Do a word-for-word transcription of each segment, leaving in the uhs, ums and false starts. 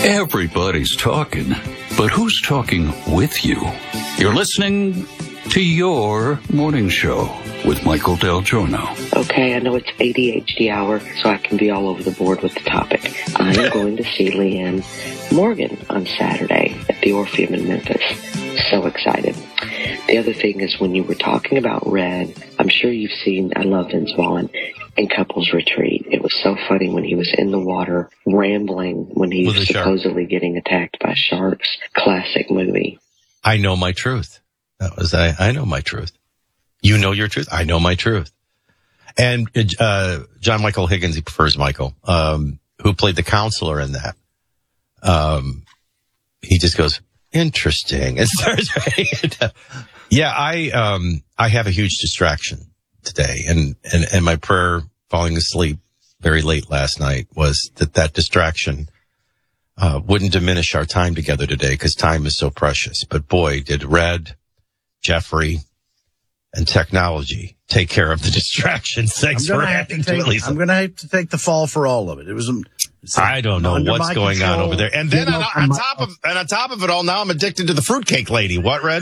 Everybody's talking, but who's talking with you? You're listening to Your Morning Show with Michael Del Giorno. Okay, I know it's A D H D hour, so I can be all over the board with the topic. I am going to see Leanne Morgan on Saturday at the Orpheum in Memphis. So excited. The other thing is, when you were talking about Red, I'm sure you've seen I Love Vince Vaughn in Couples Retreat. It was so funny when he was in the water rambling when he was supposedly shark. getting attacked by sharks. Classic movie. I know my truth. That was I. I know my truth. You know your truth. I know my truth. And uh John Michael Higgins, he prefers Michael, um, who played the counselor in that. Um, he just goes, interesting. And starts, yeah, I um I have a huge distraction today, and and and my prayer falling asleep very late last night was that that distraction uh wouldn't diminish our time together today, because time is so precious. But boy, did Red, Jeffrey, and technology take care of the distractions. Thanks for adding to it, Lisa. I'm going to have to take the fall for all of it. It was. I don't know what's going on over there. And then on, on top of and on top of it all, now I'm addicted to the fruitcake lady. What, Red?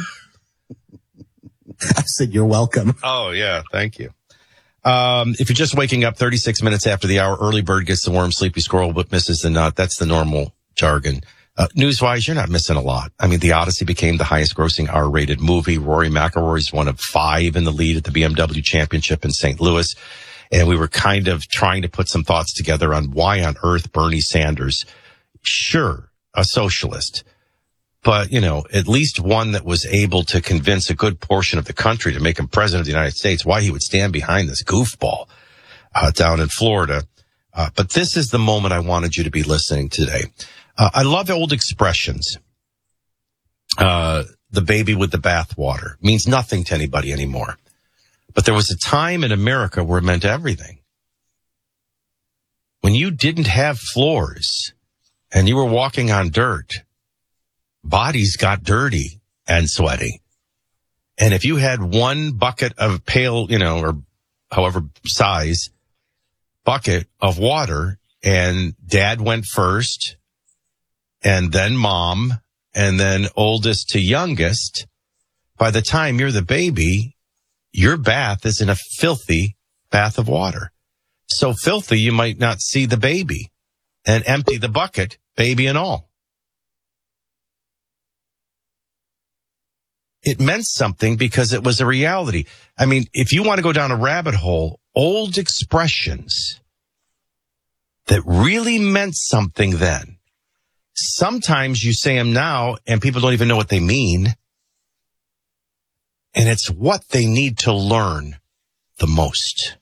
I said you're welcome. Oh yeah, thank you. Um, if you're just waking up thirty-six minutes after the hour, early bird gets the worm, sleepy squirrel but misses the nut. That's the normal jargon. Uh, news-wise, you're not missing a lot. I mean, The Odyssey became the highest-grossing R-rated movie. Rory McIlroy's one of five in the lead at the B M W Championship in Saint Louis. And we were kind of trying to put some thoughts together on why on earth Bernie Sanders, sure, a socialist, but, you know, at least one that was able to convince a good portion of the country to make him president of the United States, why he would stand behind this goofball uh, down in Florida. Uh, but this is the moment I wanted you to be listening today. Uh, I love old expressions. Uh, the baby with the bathwater means nothing to anybody anymore. But there was a time in America where it meant everything. When you didn't have floors and you were walking on dirt, bodies got dirty and sweaty. And if you had one bucket of pale, you know, or however size bucket of water, and dad went first, and then mom, and then oldest to youngest, by the time you're the baby, your bath is in a filthy bath of water. So filthy you might not see the baby, and empty the bucket, baby and all. It meant something because it was a reality. I mean, if you want to go down a rabbit hole, old expressions that really meant something then. Sometimes you say them now and people don't even know what they mean. And it's what they need to learn the most.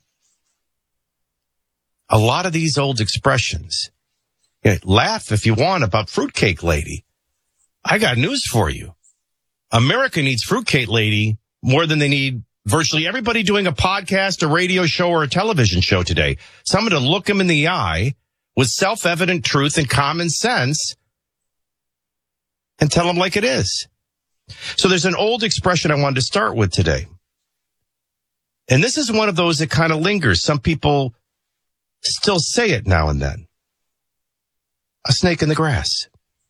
A lot of these old expressions, you know, laugh if you want about fruitcake lady. I got news for you. America needs fruitcake lady more than they need virtually everybody doing a podcast, a radio show, or a television show today. Someone to look them in the eye with self-evident truth and common sense and tell them like it is. So there's an old expression I wanted to start with today. And this is one of those that kind of lingers. Some people still say it now and then. A snake in the grass.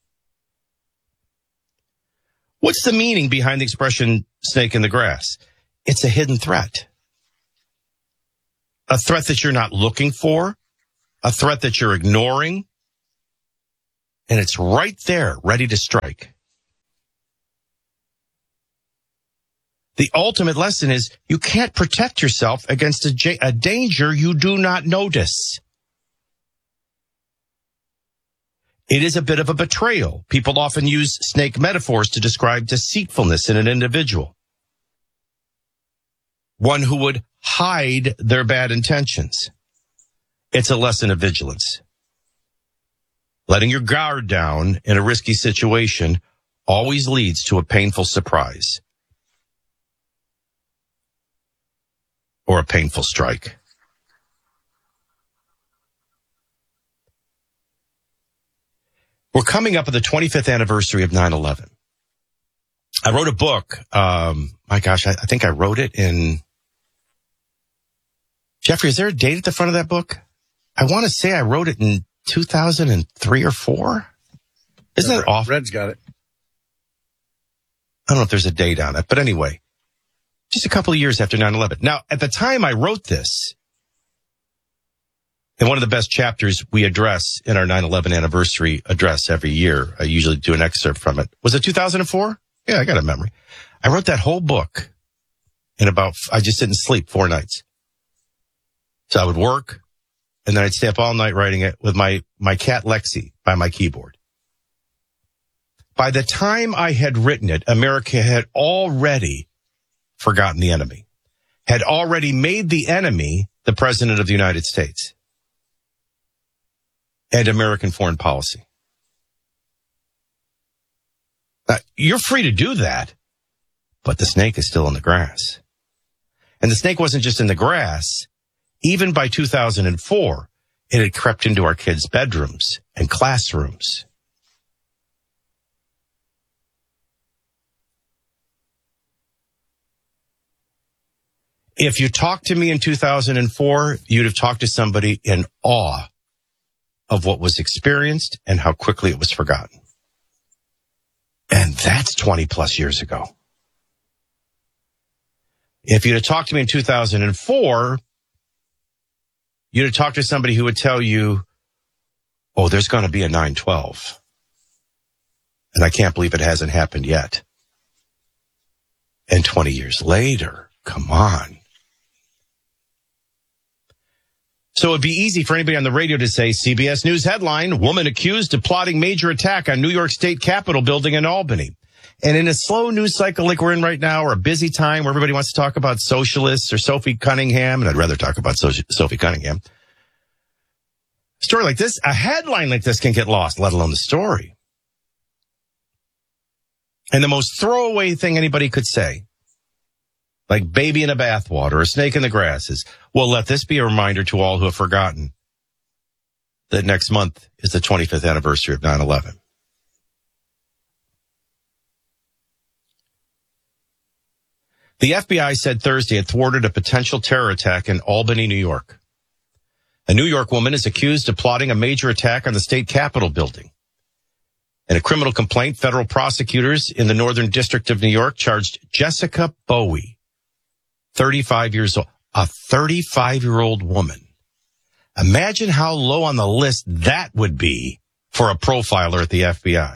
What's the meaning behind the expression snake in the grass? It's a hidden threat. A threat that you're not looking for. A threat that you're ignoring. And it's right there, ready to strike. The ultimate lesson is you can't protect yourself against a, j- a danger you do not notice. It is a bit of a betrayal. People often use snake metaphors to describe deceitfulness in an individual. One who would hide their bad intentions. It's a lesson of vigilance. Letting your guard down in a risky situation always leads to a painful surprise. Or a painful strike. We're coming up on the twenty-fifth anniversary of nine eleven. I wrote a book. Um, my gosh, I, I think I wrote it in... Jeffrey, is there a date at the front of that book? I want to say I wrote it in two thousand three or four. Isn't that awful? Red's got it. I don't know if there's a date on it, but anyway, just a couple of years after nine eleven. Now, at the time I wrote this, and one of the best chapters we address in our nine eleven anniversary address every year, I usually do an excerpt from it. Was it two thousand four? Yeah, I got a memory. I wrote that whole book in about, I just didn't sleep four nights. So I would work, and then I'd stay up all night writing it with my, my cat Lexi by my keyboard. By the time I had written it, America had already forgotten the enemy, had already made the enemy the President of the United States and American foreign policy. Now, you're free to do that, but the snake is still in the grass. And the snake wasn't just in the grass. Even by two thousand four, it had crept into our kids' bedrooms and classrooms. If you talked to me in two thousand four, you'd have talked to somebody in awe of what was experienced and how quickly it was forgotten. And that's twenty plus years ago. If you'd have talked to me in two thousand four, you'd have talked to somebody who would tell you, oh, there's going to be a nine twelve. And I can't believe it hasn't happened yet. And twenty years later, come on. So it'd be easy for anybody on the radio to say, C B S News headline, woman accused of plotting major attack on New York State Capitol building in Albany. And in a slow news cycle like we're in right now, or a busy time where everybody wants to talk about socialists or Sophie Cunningham, and I'd rather talk about so- Sophie Cunningham. A story like this, a headline like this can get lost, let alone the story. And the most throwaway thing anybody could say, like baby in a bathwater or snake in the grass, is, well, let this be a reminder to all who have forgotten that next month is the twenty-fifth anniversary of nine eleven. The F B I said Thursday it thwarted a potential terror attack in Albany, New York. A New York woman is accused of plotting a major attack on the state Capitol building. In a criminal complaint, federal prosecutors in the Northern District of New York charged Jessica Bowie, thirty-five years old, a thirty-five-year-old woman. Imagine how low on the list that would be for a profiler at the F B I.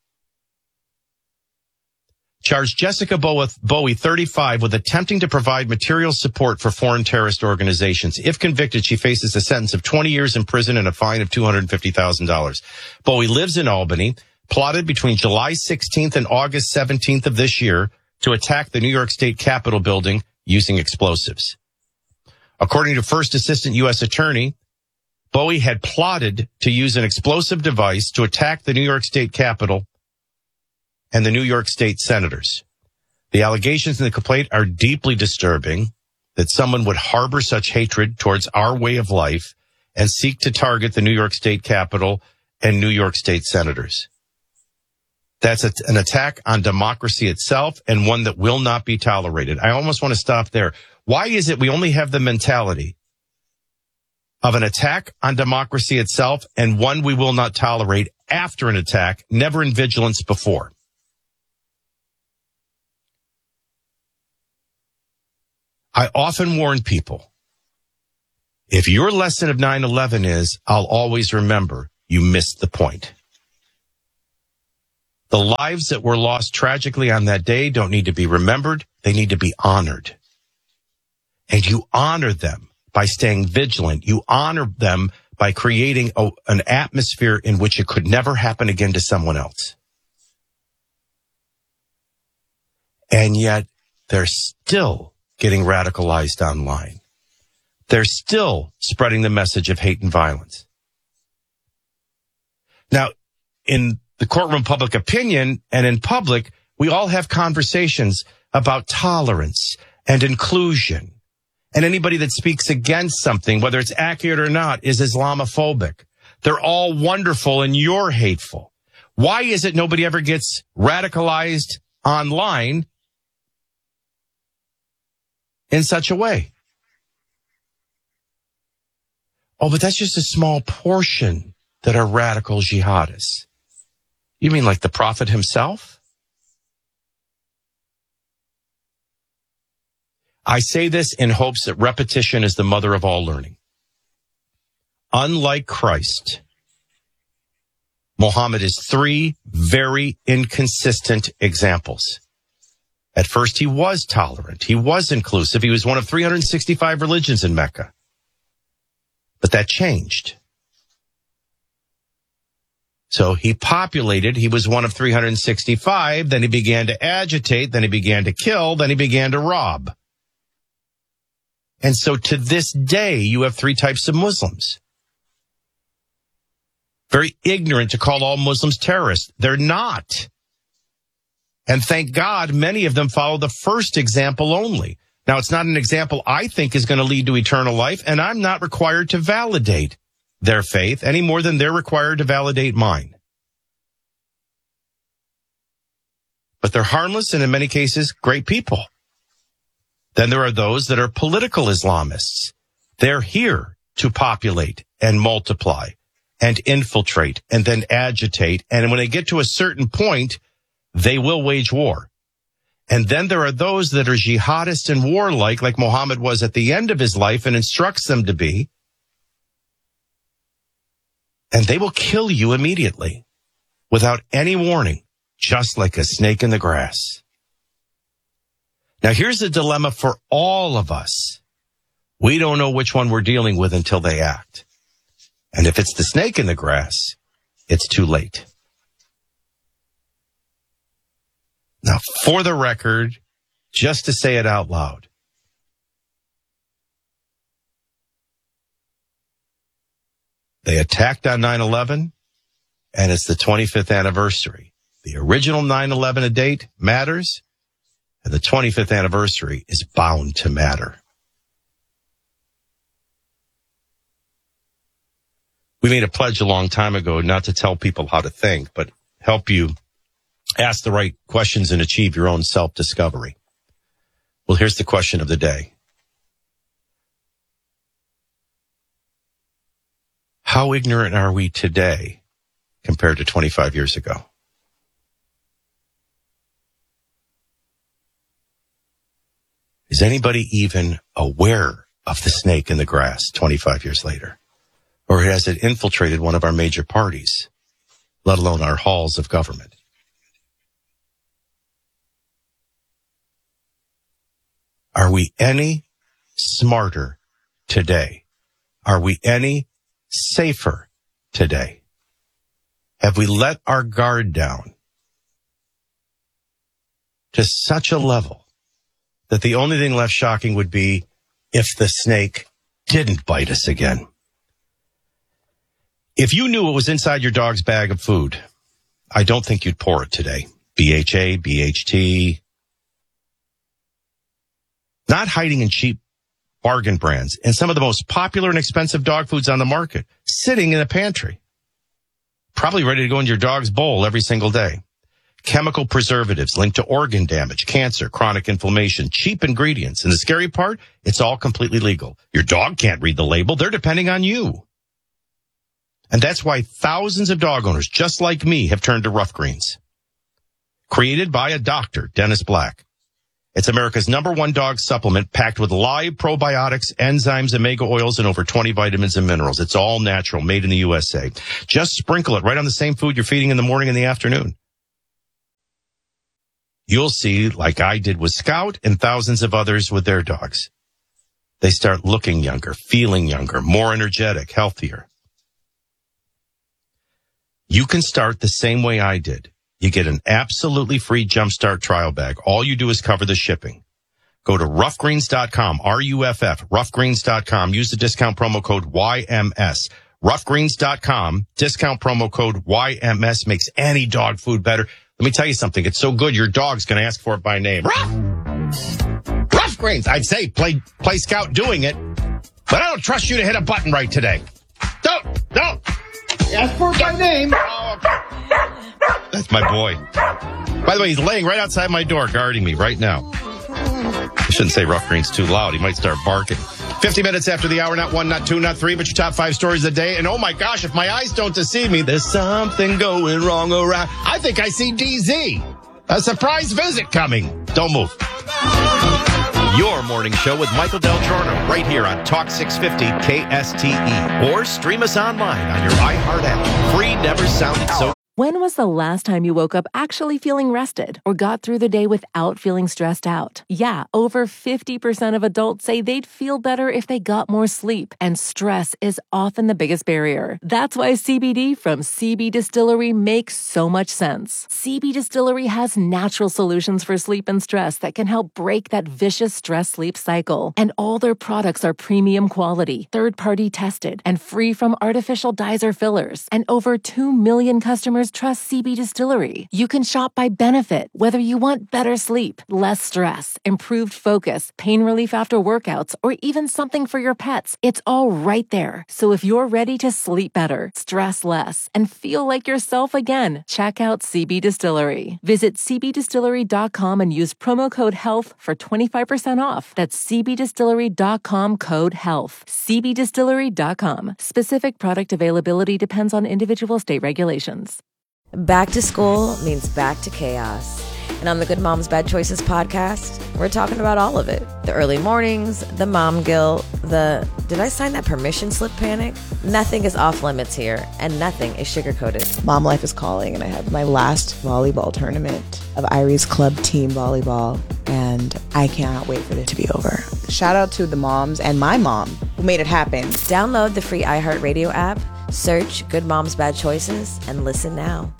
Charged Jessica Bowie, thirty-five, with attempting to provide material support for foreign terrorist organizations. If convicted, she faces a sentence of twenty years in prison and a fine of two hundred fifty thousand dollars. Bowie lives in Albany, plotted between July sixteenth and August seventeenth of this year to attack the New York State Capitol building using explosives. According to First Assistant U S Attorney, Bowie had plotted to use an explosive device to attack the New York State Capitol and the New York State senators. The allegations in the complaint are deeply disturbing, that someone would harbor such hatred towards our way of life and seek to target the New York State Capitol and New York State senators. That's a, an attack on democracy itself, and one that will not be tolerated. I almost want to stop there. Why is it we only have the mentality of an attack on democracy itself and one we will not tolerate after an attack, never in vigilance before? I often warn people, if your lesson of nine eleven is, I'll always remember, you missed the point. The lives that were lost tragically on that day don't need to be remembered. They need to be honored. And you honor them by staying vigilant. You honor them by creating a, an atmosphere in which it could never happen again to someone else. And yet they're still getting radicalized online. They're still spreading the message of hate and violence. Now, in the courtroom public opinion and in public, we all have conversations about tolerance and inclusion. And anybody that speaks against something, whether it's accurate or not, is Islamophobic. They're all wonderful and you're hateful. Why is it nobody ever gets radicalized online in such a way? Oh, but that's just a small portion that are radical jihadists. You mean like the prophet himself? I say this in hopes that repetition is the mother of all learning. Unlike Christ, Muhammad is three very inconsistent examples. At first, he was tolerant. He was inclusive. He was one of three hundred sixty-five religions in Mecca. But that changed. So he populated. He was one of three hundred sixty-five. Then he began to agitate. Then he began to kill. Then he began to rob. And so to this day, you have three types of Muslims. Very ignorant to call all Muslims terrorists. They're not. And thank God, many of them follow the first example only. Now, it's not an example I think is going to lead to eternal life, and I'm not required to validate their faith any more than they're required to validate mine. But they're harmless and in many cases, great people. Then there are those that are political Islamists. They're here to populate and multiply and infiltrate and then agitate. And when they get to a certain point, they will wage war. And then there are those that are jihadist and warlike, like Muhammad was at the end of his life and instructs them to be. And they will kill you immediately without any warning, just like a snake in the grass. Now, here's a dilemma for all of us. We don't know which one we're dealing with until they act. And if it's the snake in the grass, it's too late. Now, for the record, just to say it out loud, they attacked on nine eleven, and it's the twenty-fifth anniversary. The original nine eleven date matters, and the twenty-fifth anniversary is bound to matter. We made a pledge a long time ago not to tell people how to think, but help you ask the right questions and achieve your own self-discovery. Well, here's the question of the day. How ignorant are we today compared to twenty-five years ago? Is anybody even aware of the snake in the grass twenty-five years later? Or has it infiltrated one of our major parties, let alone our halls of government? Are we any smarter today? Are we any safer today? Have we let our guard down to such a level that the only thing left shocking would be if the snake didn't bite us again? If you knew what was inside your dog's bag of food, I don't think you'd pour it today. B H A, B H T. Not hiding in cheap bargain brands and some of the most popular and expensive dog foods on the market, sitting in a pantry. Probably ready to go in your dog's bowl every single day. Chemical preservatives linked to organ damage, cancer, chronic inflammation, cheap ingredients. And the scary part, it's all completely legal. Your dog can't read the label. They're depending on you. And that's why thousands of dog owners, just like me, have turned to Rough Greens. Created by a doctor, Dennis Black. It's America's number one dog supplement packed with live probiotics, enzymes, omega oils, and over twenty vitamins and minerals. It's all natural, made in the U S A. Just sprinkle it right on the same food you're feeding in the morning and the afternoon. You'll see, like I did with Scout and thousands of others with their dogs. They start looking younger, feeling younger, more energetic, healthier. You can start the same way I did. You get an absolutely free Jumpstart trial bag. All you do is cover the shipping. Go to rough greens dot com, R U F F, rough greens dot com. Use the discount promo code Y M S. rough greens dot com, discount promo code Y M S makes any dog food better. Let me tell you something. It's so good, your dog's going to ask for it by name. Rough! Rough Greens. I'd say play, play Scout doing it, but I don't trust you to hit a button right today. Don't, don't. Ask for it by name. Oh, that's my boy. By the way, he's laying right outside my door, guarding me right now. I shouldn't say Rough Greens too loud. He might start barking. fifty minutes after the hour, not one, not two, not three, but your top five stories a day. And oh my gosh, if my eyes don't deceive me, there's something going wrong around. I think I see D Z. A surprise visit coming. Don't move. Your morning show with Michael Del Giorno right here on Talk six fifty K S T E. Or stream us online on your iHeart app. Free, never sounded so. When was the last time you woke up actually feeling rested or got through the day without feeling stressed out? Yeah, over fifty percent of adults say they'd feel better if they got more sleep, and stress is often the biggest barrier. That's why C B D from C B Distillery makes so much sense. C B Distillery has natural solutions for sleep and stress that can help break that vicious stress-sleep cycle. And all their products are premium quality, third-party tested, and free from artificial dyes or fillers. And over two million customers trust C B Distillery. You can shop by benefit, whether you want better sleep, less stress, improved focus, pain relief after workouts, or even something for your pets. It's all right there. So if you're ready to sleep better, stress less, and feel like yourself again, check out C B Distillery. Visit c b distillery dot com and use promo code HEALTH for twenty-five percent off. That's c b distillery dot com code HEALTH. c b distillery dot com. Specific product availability depends on individual state regulations. Back to school means back to chaos. And on the Good Moms Bad Choices podcast, we're talking about all of it. The early mornings, the mom guilt, the did I sign that permission slip panic? Nothing is off limits here, and nothing is sugar-coated. Mom life is calling, and I have my last volleyball tournament of Irie's club team volleyball, and I cannot wait for it to be over. Shout out to the moms and my mom who made it happen. Download the free iHeartRadio app, search Good Moms Bad Choices, and listen now.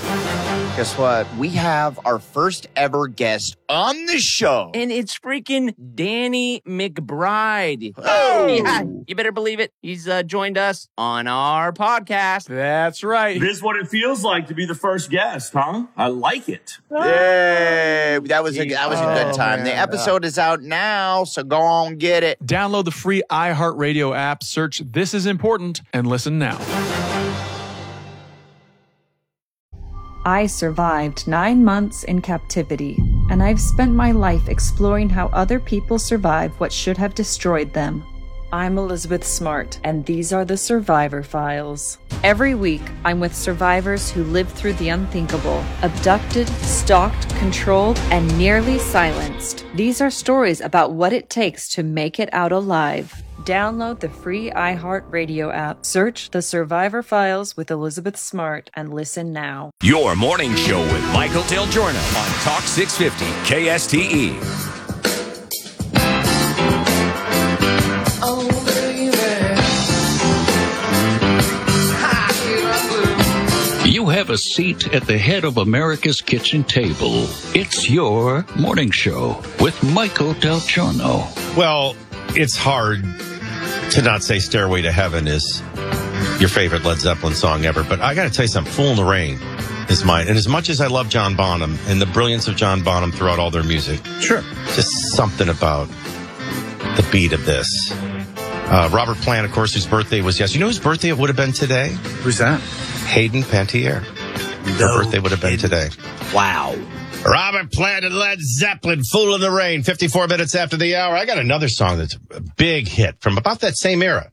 Guess what? We have our first ever guest on the show. And it's freaking Danny McBride. Oh! Yeah, you better believe it. He's uh, joined us on our podcast. That's right. This is what it feels like to be the first guest, huh? I like it. Yay! That was a, that was a good Oh, time. man. The episode is out now, so go on get it. Download the free iHeartRadio app, search This Is Important, and listen now. I survived nine months in captivity, and I've spent my life exploring how other people survive what should have destroyed them. I'm Elizabeth Smart, and these are the Survivor Files. Every week, I'm with survivors who lived through the unthinkable, abducted, stalked, controlled, and nearly silenced. These are stories about what it takes to make it out alive. Download the free iHeartRadio app, search The Survivor Files with Elizabeth Smart, and listen now. Your morning show with Michael Del Giorno on Talk six fifty K S T E. You have a seat at the head of America's kitchen table. It's your morning show with Michael Del Giorno. Well, it's hard to not say Stairway to Heaven is your favorite Led Zeppelin song ever, but I got to tell you something, Fool in the Rain is mine. And as much as I love John Bonham and the brilliance of John Bonham throughout all their music, Sure. just something about the beat of this. Uh, Robert Plant, of course, whose birthday was yes. You know whose birthday it would have been today? Who's that? Hayden Panettiere. Her birthday would have been today. Wow. Robert Plant and Led Zeppelin, Fool in the Rain, fifty-four minutes after the hour. I got another song that's a big hit from about that same era.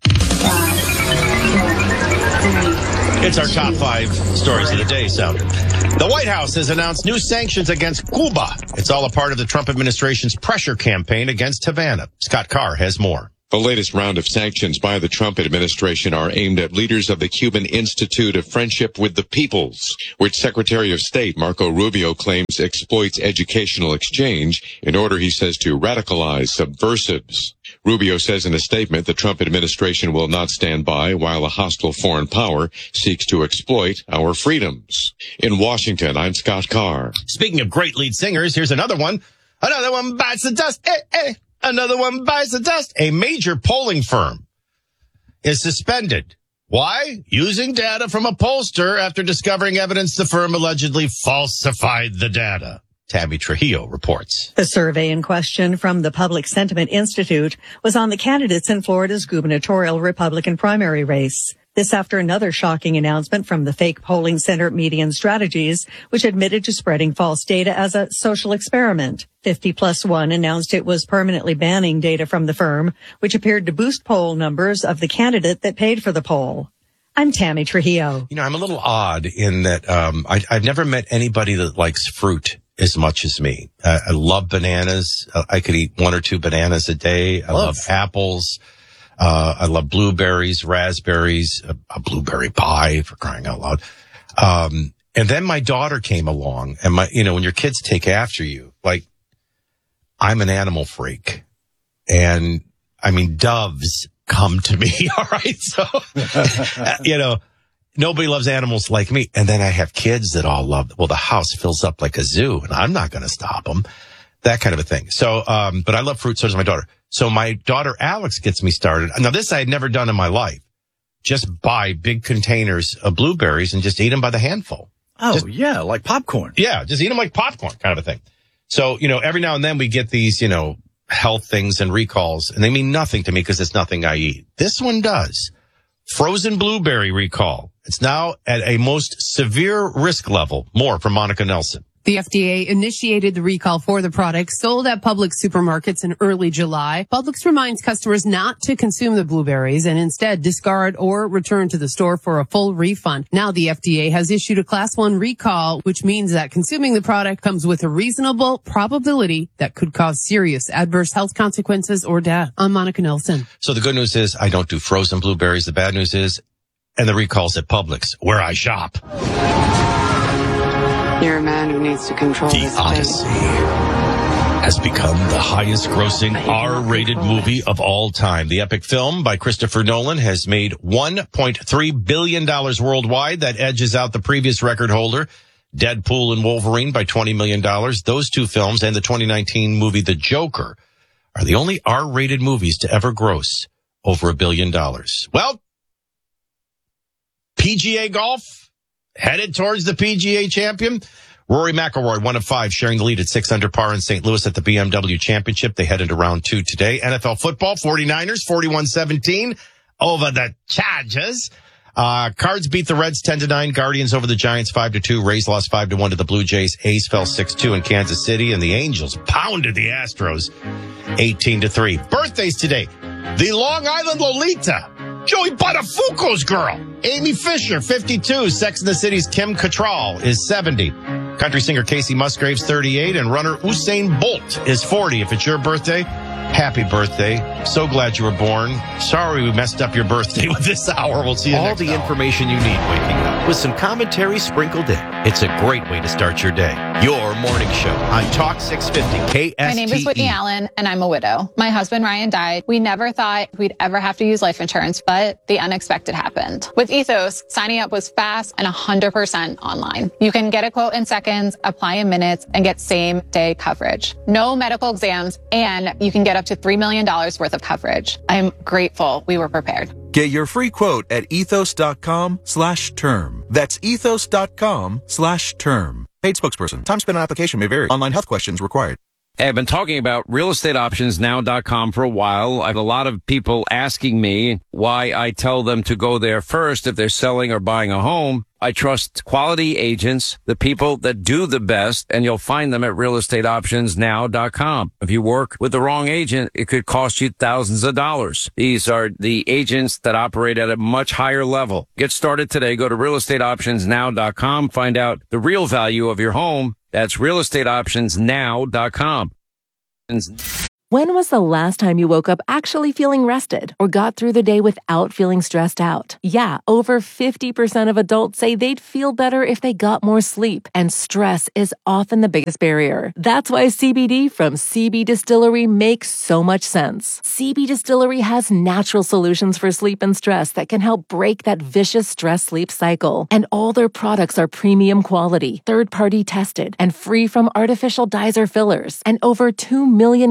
It's our top five stories of the day, Sounder. The White House has announced new sanctions against Cuba. It's all a part of the Trump administration's pressure campaign against Havana. Scott Carr has more. The latest round of sanctions by the Trump administration are aimed at leaders of the Cuban Institute of Friendship with the Peoples, which Secretary of State Marco Rubio claims exploits educational exchange in order, he says, to radicalize subversives. Rubio says in a statement the Trump administration will not stand by while a hostile foreign power seeks to exploit our freedoms. In Washington, I'm Scott Carr. Speaking of great lead singers, here's another one. Another one bites the dust. Eh, eh. Another one bites the dust. A major polling firm is suspended. Why? Using data from a pollster after discovering evidence the firm allegedly falsified the data. Tabby Trujillo reports. The survey in question from the Public Sentiment Institute was on the candidates in Florida's gubernatorial Republican primary race. This after another shocking announcement from the fake polling center Median Strategies, which admitted to spreading false data as a social experiment. fifty plus one announced it was permanently banning data from the firm, which appeared to boost poll numbers of the candidate that paid for the poll. I'm Tammy Trujillo. You know, I'm a little odd in that um, I, I've never met anybody that likes fruit as much as me. I, I love bananas. I could eat one or two bananas a day. I love, love apples. Uh, I love blueberries, raspberries, a, a blueberry pie, for crying out loud. Um, and then my daughter came along, and my, you know, when your kids take after you, like, I'm an animal freak. And I mean, doves come to me. All right. So, you know, nobody loves animals like me. And then I have kids that all love, well, the house fills up like a zoo, and I'm not going to stop them. That kind of a thing. So, um, but I love fruit. So does my daughter. So my daughter Alex gets me started. Now, this I had never done in my life. Just buy big containers of blueberries and just eat them by the handful. Oh, just, yeah, like popcorn. Yeah, just eat them like popcorn kind of a thing. So, you know, every now and then we get these, you know, health things and recalls, and they mean nothing to me because it's nothing I eat. This one does. Frozen blueberry recall. It's now at a most severe risk level. More from Monica Nelson. The F D A initiated the recall for the product sold at Publix supermarkets in early July. Publix reminds customers not to consume the blueberries and instead discard or return to the store for a full refund. Now the F D A has issued a class one recall, which means that consuming the product comes with a reasonable probability that could cause serious adverse health consequences or death. I'm Monica Nelson. So the good news is I don't do frozen blueberries. The bad news is, and the recall's at Publix, where I shop. You're a man who needs to control The his Odyssey fate. has become the highest grossing R-rated movie of all time. The epic film by Christopher Nolan has made one point three billion dollars worldwide. That edges out the previous record holder, Deadpool and Wolverine, by twenty million dollars. Those two films and the twenty nineteen movie The Joker are the only R-rated movies to ever gross over a billion dollars. Well, P G A Golf headed towards the P G A champion. Rory McIlroy, one of five, sharing the lead at six under par in Saint Louis at the B M W Championship. They head into round two today. N F L football, 49ers, forty-one seventeen over the Chargers. Uh, Cards beat the Reds ten to nine. Guardians over the Giants five to two. Rays lost five to one to the Blue Jays. A's fell six two in Kansas City, and the Angels pounded the Astros eighteen to three. Birthdays today. The Long Island Lolita, Joey Buttafuoco's girl. Amy Fisher, fifty-two. Sex and the City's Kim Cattrall is seventy. Country singer Casey Musgraves, thirty-eight. And runner Usain Bolt is forty. If it's your birthday, happy birthday. So glad you were born. Sorry we messed up your birthday with this hour. We'll see you All next the hour. information you need waking up with some commentary sprinkled in. It's a great way to start your day. Your morning show on Talk six fifty K S T E. My name is Whitney Allen, and I'm a widow. My husband, Ryan, died. We never thought we'd ever have to use life insurance, but the unexpected happened. With Ethos, signing up was fast and one hundred percent online. You can get a quote in seconds, apply in minutes, and get same-day coverage. No medical exams, and you can get up to three million dollars worth of coverage. I'm grateful we were prepared. Get your free quote at ethos.com slash term. That's ethos.com slash term. Paid spokesperson. Time spent on application may vary. Online health questions required. Hey, I've been talking about real estate options now dot com for a while. I have a lot of people asking me why I tell them to go there first if they're selling or buying a home. I trust quality agents, the people that do the best, and you'll find them at real estate options now dot com. If you work with the wrong agent, it could cost you thousands of dollars. These are the agents that operate at a much higher level. Get started today. Go to real estate options now dot com. Find out the real value of your home. That's real estate options now dot com. When was the last time you woke up actually feeling rested or got through the day without feeling stressed out? Yeah, over fifty percent of adults say they'd feel better if they got more sleep, and stress is often the biggest barrier. That's why C B D from C B Distillery makes so much sense. C B Distillery has natural solutions for sleep and stress that can help break that vicious stress-sleep cycle. And all their products are premium quality, third-party tested, and free from artificial dyes or fillers. And over two million customers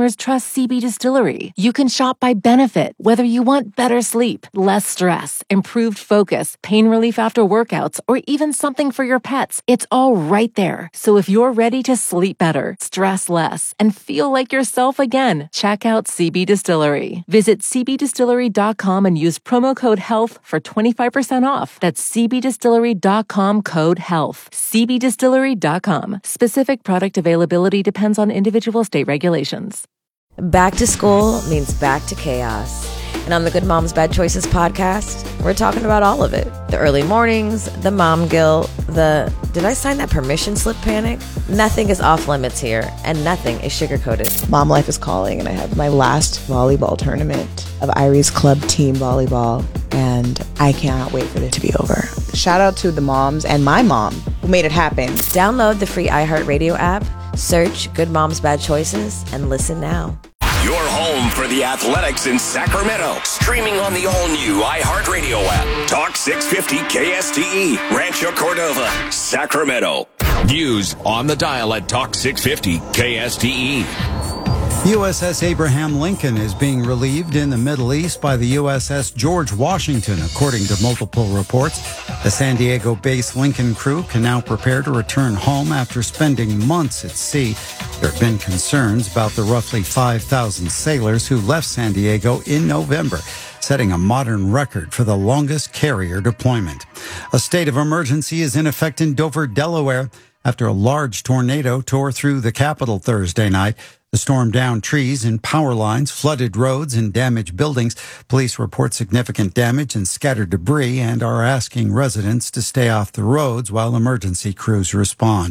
customers trust C B Distillery. You can shop by benefit, whether you want better sleep, less stress, improved focus, pain relief after workouts, or even something for your pets. It's all right there. So if you're ready to sleep better, stress less, and feel like yourself again, check out C B Distillery. Visit c b distillery dot com and use promo code HEALTH for twenty-five percent off. That's c b distillery dot com code HEALTH. c b distillery dot com. Specific product availability depends on individual state regulations. Back to school means back to chaos. And on the Good Moms Bad Choices podcast, we're talking about all of it. The early mornings, the mom guilt, the did I sign that permission slip panic? Nothing is off limits here, and nothing is sugar-coated. Mom life is calling, and I have my last volleyball tournament of Irie's club team volleyball, and I cannot wait for it to be over. Shout out to the moms and my mom who made it happen. Download the free iHeartRadio app, search Good Moms Bad Choices, and listen now. Your home for the Athletics in Sacramento. Streaming on the all-new iHeartRadio app. Talk six fifty K S T E. Rancho Cordova, Sacramento. News on the dial at Talk six fifty K S T E. U S S Abraham Lincoln is being relieved in the Middle East by the U S S George Washington, according to multiple reports. The San Diego-based Lincoln crew can now prepare to return home after spending months at sea. There have been concerns about the roughly five thousand sailors who left San Diego in November, setting a modern record for the longest carrier deployment. A state of emergency is in effect in Dover, Delaware, after a large tornado tore through the capital Thursday night. The storm downed trees and power lines, flooded roads, and damaged buildings. Police report significant damage and scattered debris and are asking residents to stay off the roads while emergency crews respond.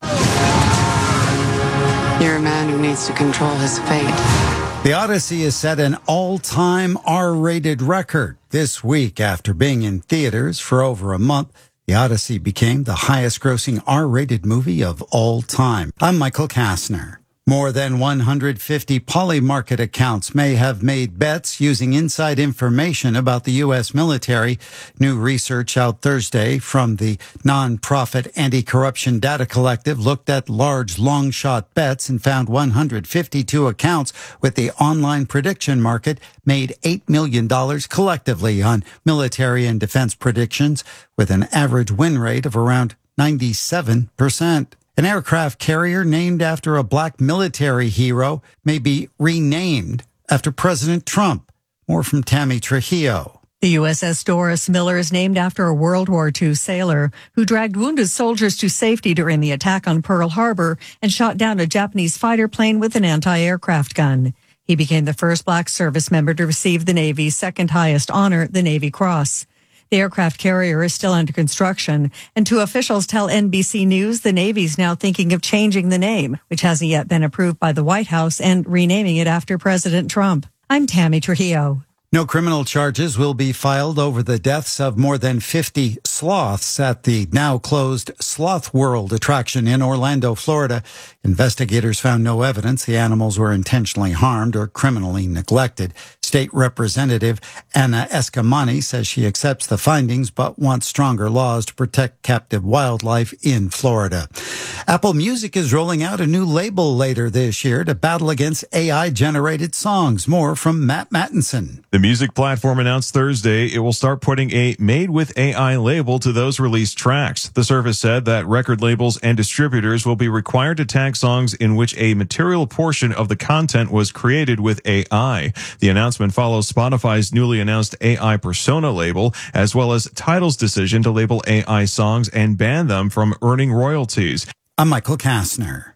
You're a man who needs to control his fate. The Odyssey has set an all-time R-rated record this week after being in theaters for over a month. The Odyssey became the highest-grossing R-rated movie of all time. I'm Michael Kastner. More than one hundred fifty Polymarket accounts may have made bets using inside information about the U S military. New research out Thursday from the nonprofit Anti-Corruption Data Collective looked at large long-shot bets and found one hundred fifty-two accounts with the online prediction market made eight million dollars collectively on military and defense predictions, with an average win rate of around ninety-seven percent. An aircraft carrier named after a black military hero may be renamed after President Trump. More from Tammy Trujillo. The U S S Doris Miller is named after a World War Two sailor who dragged wounded soldiers to safety during the attack on Pearl Harbor and shot down a Japanese fighter plane with an anti-aircraft gun. He became the first black service member to receive the Navy's second highest honor, the Navy Cross. The aircraft carrier is still under construction, and two officials tell N B C News the Navy's now thinking of changing the name, which hasn't yet been approved by the White House, and renaming it after President Trump. I'm Tammy Trujillo. No criminal charges will be filed over the deaths of more than fifty sloths at the now closed Sloth World attraction in Orlando, Florida. Investigators found no evidence the animals were intentionally harmed or criminally neglected. State Representative Anna Escamani says she accepts the findings but wants stronger laws to protect captive wildlife in Florida. Apple Music is rolling out a new label later this year to battle against A I-generated songs. More from Matt Mattinson. The music platform announced Thursday it will start putting a Made with A I label to those released tracks. The service said that record labels and distributors will be required to tag songs in which a material portion of the content was created with A I. The announcement follows Spotify's newly announced A I Persona label, as well as Tidal's decision to label A I songs and ban them from earning royalties. I'm Michael Kastner.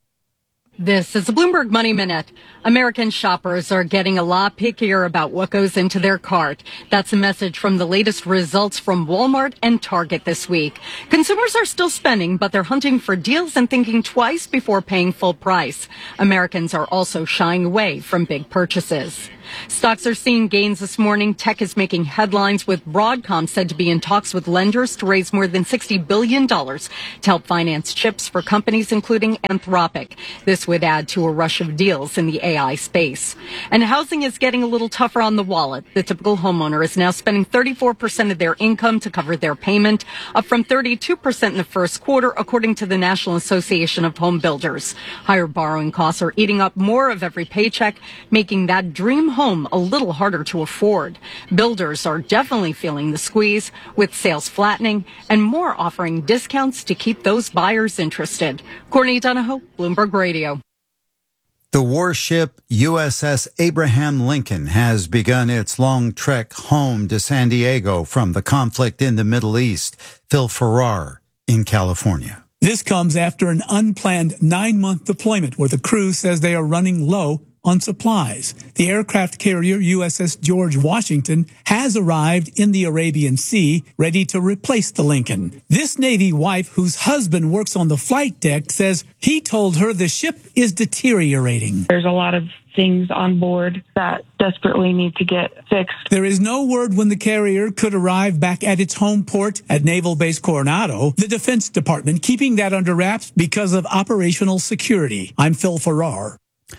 This is a Bloomberg Money Minute. American shoppers are getting a lot pickier about what goes into their cart. That's a message from the latest results from Walmart and Target this week. Consumers are still spending, but they're hunting for deals and thinking twice before paying full price. Americans are also shying away from big purchases. Stocks are seeing gains this morning. Tech is making headlines, with Broadcom said to be in talks with lenders to raise more than sixty billion dollars to help finance chips for companies including Anthropic. This would add to a rush of deals in the A I space. And housing is getting a little tougher on the wallet. The typical homeowner is now spending thirty-four percent of their income to cover their payment, up from thirty-two percent in the first quarter, according to the National Association of Home Builders. Higher borrowing costs are eating up more of every paycheck, making that dream home a little harder to afford. Builders are definitely feeling the squeeze, with sales flattening and more offering discounts to keep those buyers interested. Courtney Donahoe, Bloomberg Radio. The warship U S S Abraham Lincoln has begun its long trek home to San Diego from the conflict in the Middle East. Phil Farrar in California. This comes after an unplanned nine-month deployment where the crew says they are running low on supplies. The aircraft carrier U S S George Washington has arrived in the Arabian Sea, ready to replace the Lincoln. This Navy wife, whose husband works on the flight deck, says he told her the ship is deteriorating. There's a lot of things on board that desperately need to get fixed. There is no word when the carrier could arrive back at its home port at Naval Base Coronado, the Defense Department keeping that under wraps because of operational security. I'm Phil Farrar.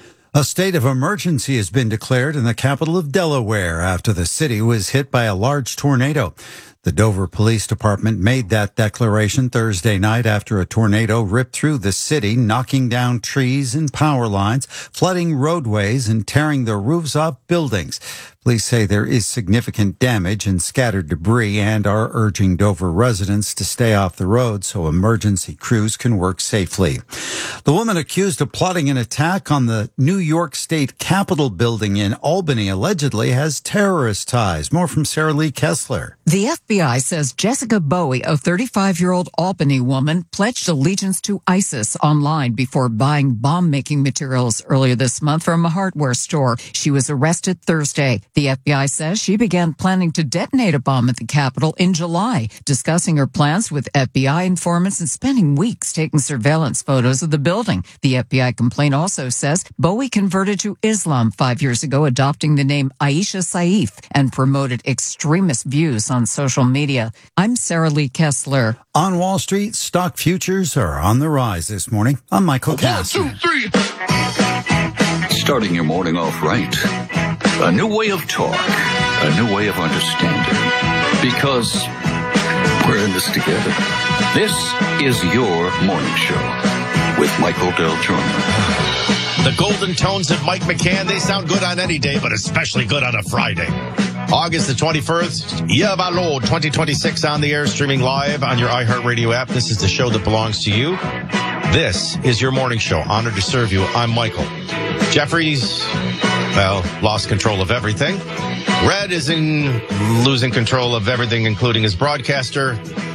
A state of emergency has been declared in the capital of Delaware after the city was hit by a large tornado. The Dover Police Department made that declaration Thursday night after a tornado ripped through the city, knocking down trees and power lines, flooding roadways, and tearing the roofs off buildings. Police say there is significant damage and scattered debris and are urging Dover residents to stay off the road so emergency crews can work safely. The woman accused of plotting an attack on the New York State Capitol building in Albany allegedly has terrorist ties. More from Sarah Lee Kessler. The F B I says Jessica Bowie, a thirty-five-year-old Albany woman, pledged allegiance to ISIS online before buying bomb-making materials earlier this month from a hardware store. She was arrested Thursday. The F B I says she began planning to detonate a bomb at the Capitol in July, discussing her plans with F B I informants and spending weeks taking surveillance photos of the building. The F B I complaint also says Bowie converted to Islam five years ago, adopting the name Aisha Saif, and promoted extremist views on social media. I'm Sarah Lee Kessler. On Wall Street, stock futures are on the rise this morning. I'm Michael Castor. One, two, three. Starting your morning off right. A new way of talk. A new way of understanding. Because we're in this together. This is your morning show with Michael Del Giorno. The golden tones of Mike McCann, they sound good on any day, but especially good on a Friday. August the twenty-first, Year of our Lord twenty twenty-six, on the air, streaming live on your iHeartRadio app. This is the show that belongs to you. This is your morning show. Honored to serve you. I'm Michael. Jeffrey's, well, lost control of everything. Red is in losing control of everything, including his broadcaster.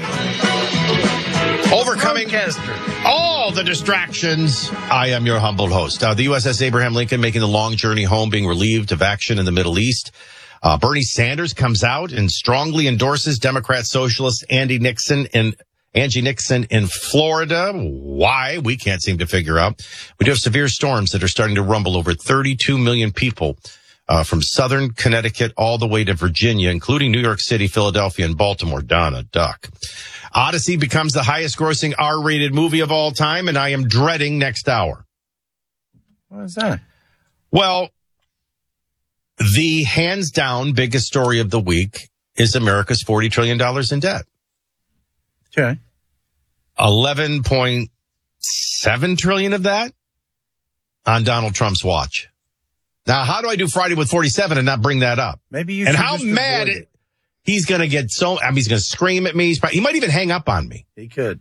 Overcoming all the distractions. I am your humble host. Uh, the U S S Abraham Lincoln making the long journey home, being relieved of action in the Middle East. Uh, Bernie Sanders comes out and strongly endorses Democrat Socialist Andy Nixon in Angie Nixon in Florida. Why? We can't seem to figure out. We do have severe storms that are starting to rumble over thirty-two million people uh, from southern Connecticut all the way to Virginia, including New York City, Philadelphia, and Baltimore. Donna Duck. Odyssey becomes the highest grossing R-rated movie of all time, and I am dreading next hour. What is that? Well, the hands down biggest story of the week is America's forty trillion dollars in debt. Okay. eleven point seven trillion of that on Donald Trump's watch. Now, how do I do Friday with forty-seven and not bring that up? Maybe you and should how just mad avoid it, it. He's going to get so, I mean, he's going to scream at me. He's probably, he might even hang up on me. He could.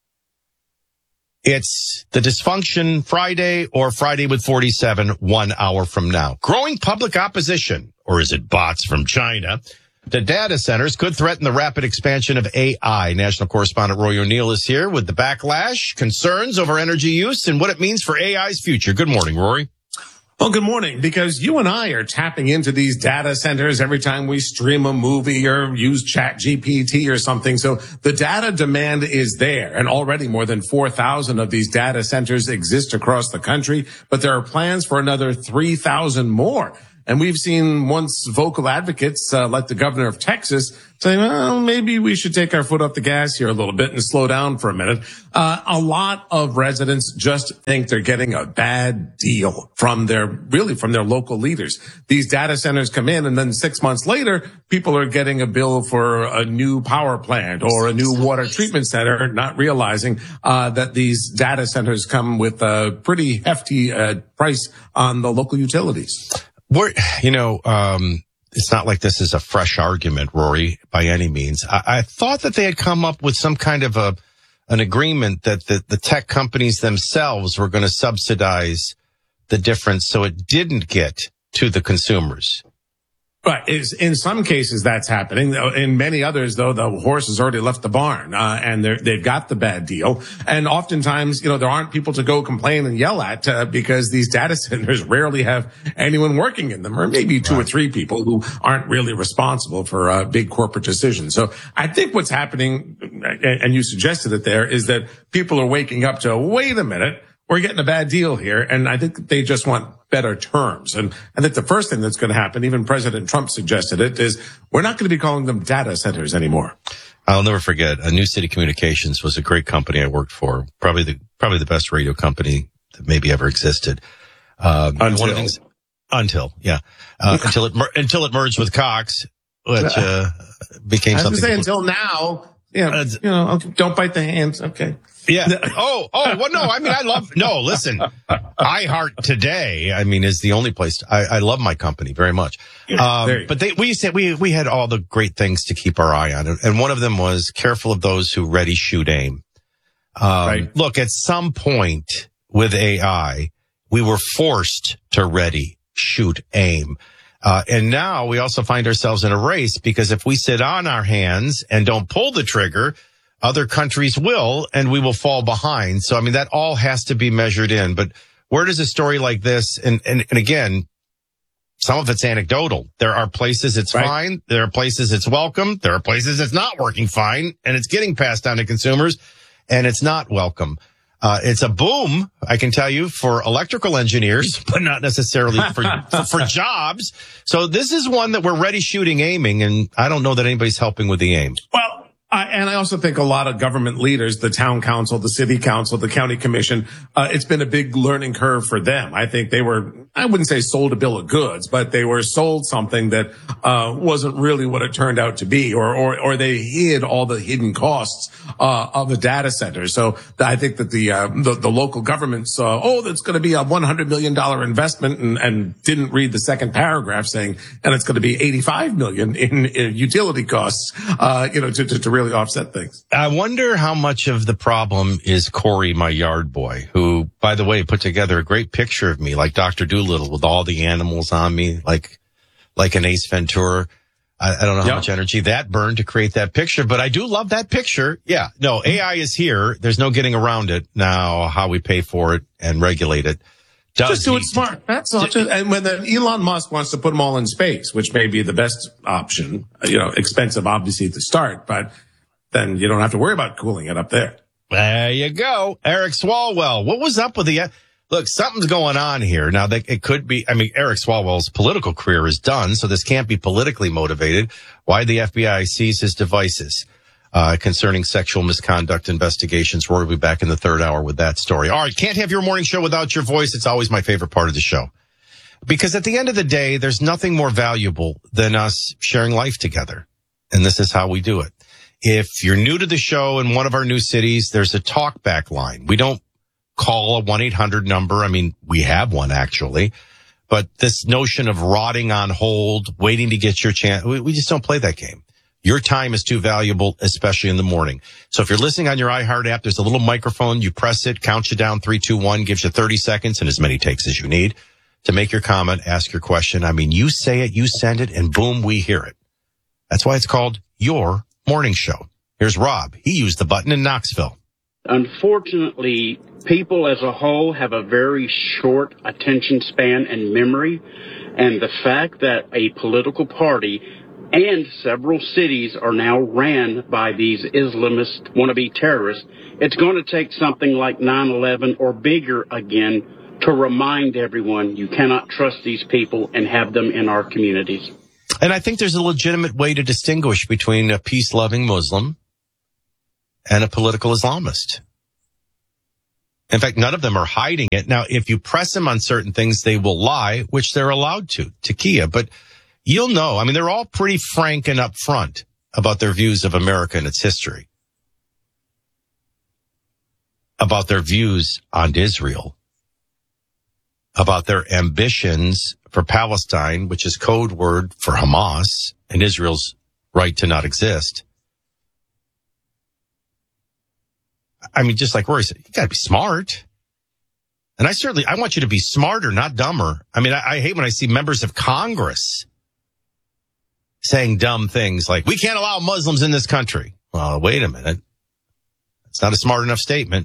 It's the Dysfunction Friday or Friday with forty-seven, one hour from now. Growing public opposition, or is it bots from China, to data centers could threaten the rapid expansion of A I. National correspondent Roy O'Neill is here with the backlash, concerns over energy use, and what it means for A I's future. Good morning, Rory. Well, good morning, because you and I are tapping into these data centers every time we stream a movie or use Chat G P T or something. So the data demand is there, and already more than four thousand of these data centers exist across the country, but there are plans for another three thousand more. And we've seen once vocal advocates uh, like the governor of Texas say, well, maybe we should take our foot off the gas here a little bit and slow down for a minute. Uh, a lot of residents just think they're getting a bad deal from their, really from their local leaders. These data centers come in and then six months later, people are getting a bill for a new power plant or a new water treatment center, not realizing uh, that these data centers come with a pretty hefty uh, price on the local utilities. We're, you know, um, it's not like this is a fresh argument, Rory, by any means. I, I thought that they had come up with some kind of a an agreement that the, the tech companies themselves were going to subsidize the difference so it didn't get to the consumers. But in some cases, that's happening. In many others, though, the horse has already left the barn, uh, and they've got the bad deal. And oftentimes, you know, there aren't people to go complain and yell at uh, because these data centers rarely have anyone working in them, or maybe two right. or three people who aren't really responsible for uh, big corporate decisions. So I think what's happening, and you suggested it there, is that people are waking up to, wait a minute, we're getting a bad deal here. And I think they just want better terms. And I think the first thing that's going to happen, even President Trump suggested it, is we're not going to be calling them data centers anymore. I'll never forget, uh, New City Communications was a great company I worked for. Probably the, probably the best radio company that maybe ever existed. Um, until. One of the things, until, yeah. Uh, until it, mer- until it merged with Cox, which, uh, became I was something. Say until now, yeah, uh, you know, don't bite the hands. Okay. Yeah. Oh, oh, well, no, I mean, I love, no, listen, iHeart Today, I mean, is the only place, I, I love my company very much. Um, but they, we said, we, we had all the great things to keep our eye on. And one of them was careful of those who ready, shoot, aim. Um, right. Look, at some point with A I, we were forced to ready, shoot, aim. Uh, and now we also find ourselves in a race because if we sit on our hands and don't pull the trigger, other countries will, and we will fall behind. So, I mean, that all has to be measured in. But where does a story like this, and, and, and again, some of it's anecdotal. There are places it's right. fine. There are places it's welcome. There are places it's not working fine, and it's getting passed on to consumers, and it's not welcome. Uh, it's a boom, I can tell you, for electrical engineers, but not necessarily for, for, for jobs. So this is one that we're ready, shooting, aiming, and I don't know that anybody's helping with the aim. Well, Uh, and I also think a lot of government leaders, the town council, the city council, the county commission, uh, it's been a big learning curve for them. I think they were, I wouldn't say sold a bill of goods, but they were sold something that, uh, wasn't really what it turned out to be, or, or, or they hid all the hidden costs, uh, of the data center. So I think that the, uh, the, the local governments, uh, oh, that's going to be a one hundred million dollars investment and, and didn't read the second paragraph saying, and it's going to be eighty-five million dollars in, in utility costs, uh, you know, to, to, to really offset things. I wonder how much of the problem is Corey, my yard boy, who, by the way, put together a great picture of me, like Doctor Dolittle, with all the animals on me, like like an Ace Ventura. I, I don't know how yep. much energy that burned to create that picture, but I do love that picture. Yeah, no, A I is here. There's no getting around it. Now, how we pay for it and regulate it. Does Just do it smart. That's all. Just, and when the Elon Musk wants to put them all in space, which may be the best option, you know, expensive obviously at the start, but then you don't have to worry about cooling it up there. There you go. Eric Swalwell. What was up with the, uh, look, something's going on here. Now, they, it could be, I mean, Eric Swalwell's political career is done, so this can't be politically motivated. Why the F B I seize his devices, uh, concerning sexual misconduct investigations. Rory will be back in the third hour with that story. All right. Can't have your morning show without your voice. It's always my favorite part of the show. Because at the end of the day, there's nothing more valuable than us sharing life together. And this is how we do it. If you're new to the show in one of our new cities, there's a talkback line. We don't call a one eight hundred number. I mean, we have one actually, but this notion of rotting on hold, waiting to get your chance, we, we just don't play that game. Your time is too valuable, especially in the morning. So if you're listening on your iHeart app, there's a little microphone. You press it, counts you down, three, two, one, gives you thirty seconds and as many takes as you need to make your comment, ask your question. I mean, you say it, you send it, and boom, we hear it. That's why it's called Your Morning Show. Here's Rob. He used the button in Knoxville. Unfortunately, people as a whole have a very short attention span and memory. And the fact that a political party and several cities are now ran by these Islamist wannabe terrorists, it's going to take something like nine eleven or bigger again to remind everyone you cannot trust these people and have them in our communities. And I think there's a legitimate way to distinguish between a peace-loving Muslim and a political Islamist. In fact, none of them are hiding it. Now, if you press them on certain things, they will lie, which they're allowed to, Takia. But you'll know, I mean, they're all pretty frank and upfront about their views of America and its history, about their views on Israel, about their ambitions for Palestine, which is code word for Hamas and Israel's right to not exist. I mean, just like Rory said, you got to be smart. And I certainly, I want you to be smarter, not dumber. I mean, I, I hate when I see members of Congress saying dumb things like, we can't allow Muslims in this country. Well, wait a minute. It's not a smart enough statement.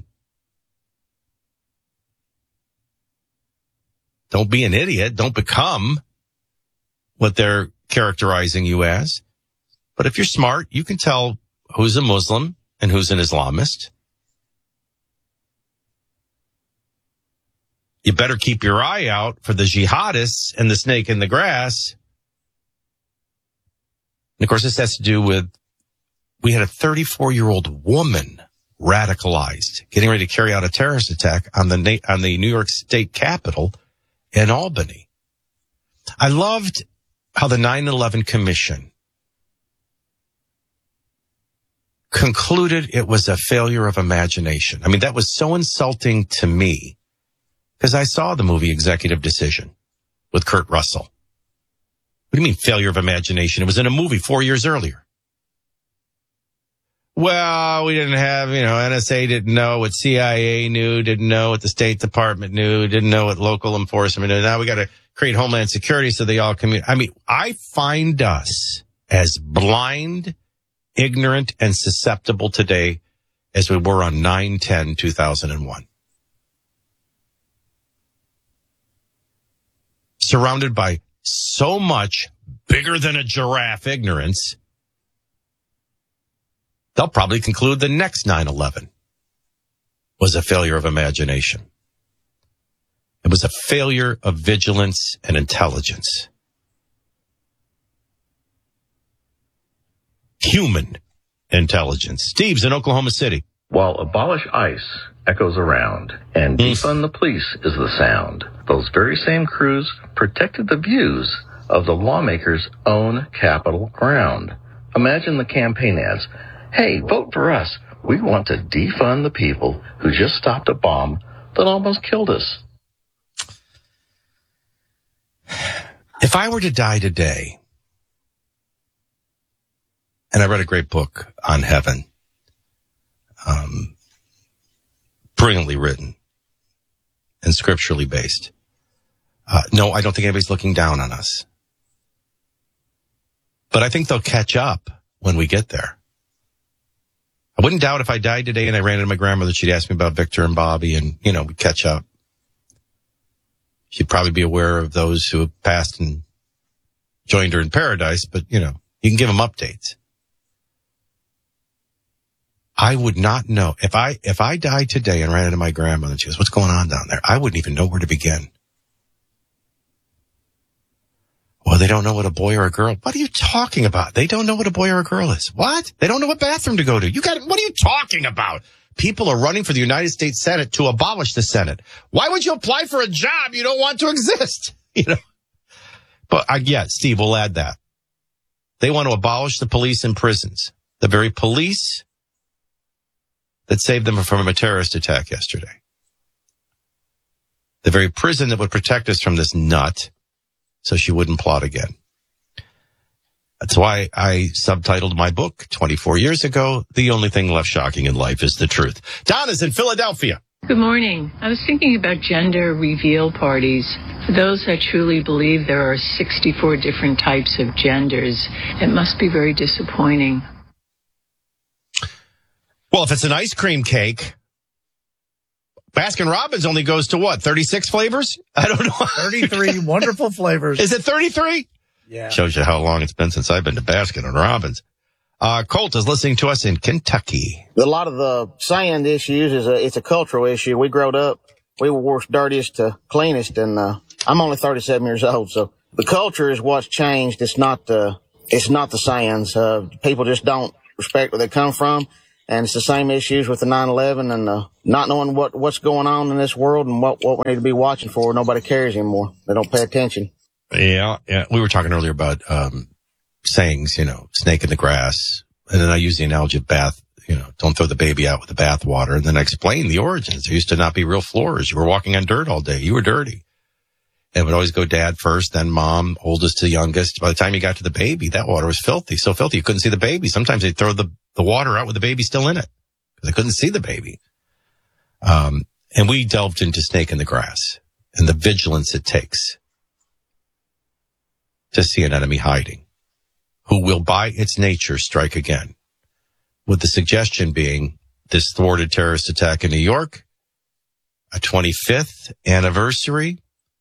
Don't be an idiot. Don't become what they're characterizing you as. But if you're smart, you can tell who's a Muslim and who's an Islamist. You better keep your eye out for the jihadists and the snake in the grass. And of course, this has to do with, we had a thirty-four-year-old woman radicalized, getting ready to carry out a terrorist attack on the on the New York State Capitol in Albany. I loved how the nine eleven Commission concluded it was a failure of imagination. I mean, that was so insulting to me because I saw the movie Executive Decision with Kurt Russell. What do you mean failure of imagination? It was in a movie four years earlier. Well, we didn't have, you know, N S A didn't know what C I A knew, didn't know what the State Department knew, didn't know what local enforcement knew. Now we got to create Homeland Security so they all communicate. I mean, I find us as blind, ignorant, and susceptible today as we were on nine ten two thousand one. Surrounded by so much bigger than a giraffe ignorance, they'll probably conclude the next nine eleven was a failure of imagination. It was a failure of vigilance and intelligence. Human intelligence. Steve's in Oklahoma City. While abolish ICE echoes around and defund the police is the sound, those very same crews protected the views of the lawmakers' own Capitol ground. Imagine the campaign ads. Hey, vote for us. We want to defund the people who just stopped a bomb that almost killed us. If I were to die today, and I read a great book on heaven, um, brilliantly written and scripturally based. Uh, no, I don't think anybody's looking down on us. But I think they'll catch up when we get there. I wouldn't doubt if I died today and I ran into my grandmother, she'd ask me about Victor and Bobby and, you know, we'd catch up. She'd probably be aware of those who have passed and joined her in paradise, but, you know, you can give them updates. I would not know. If I, if I died today and ran into my grandmother and she goes, what's going on down there? I wouldn't even know where to begin. Well, they don't know what a boy or a girl. What are you talking about? They don't know what a boy or a girl is. What? They don't know what bathroom to go to. You got, what are you talking about? People are running for the United States Senate to abolish the Senate. Why would you apply for a job you don't want to exist? You know, but uh, yeah, Steve, we'll add that. They want to abolish the police and prisons. The very police that saved them from a terrorist attack yesterday. The very prison that would protect us from this nut so she wouldn't plot again. That's why I subtitled my book twenty-four years ago, The Only Thing Left Shocking in Life is the Truth. Donna's in Philadelphia. Good morning. I was thinking about gender reveal parties. For those that truly believe there are sixty-four different types of genders, it must be very disappointing. Well, if it's an ice cream cake, Baskin Robbins only goes to what, thirty-six flavors? I don't know. thirty-three wonderful flavors. Is it thirty-three? Yeah. Shows you how long it's been since I've been to Baskin and Robbins. Uh, Colt is listening to us in Kentucky. A lot of the sand issues is a, it's a cultural issue. We growed up we were worst, dirtiest to cleanest. And uh, I'm only thirty-seven years old, so the culture is what's changed. It's not the it's not the sayings. Uh, people just don't respect where they come from, and it's the same issues with the nine eleven and uh, not knowing what what's going on in this world and what what we need to be watching for. Nobody cares anymore. They don't pay attention. Yeah, yeah. We were talking earlier about um, sayings, you know, snake in the grass, and then I use the analogy of bath. You know, don't throw the baby out with the bathwater. And then I explained the origins. There used to not be real floors. You were walking on dirt all day. You were dirty. And it would always go dad first, then mom, oldest to youngest. By the time you got to the baby, that water was filthy. So filthy you couldn't see the baby. Sometimes they'd throw the, the water out with the baby still in it because they couldn't see the baby. Um, and we delved into snake in the grass and the vigilance it takes to see an enemy hiding who will by its nature strike again. With the suggestion being this thwarted terrorist attack in New York, a twenty-fifth anniversary.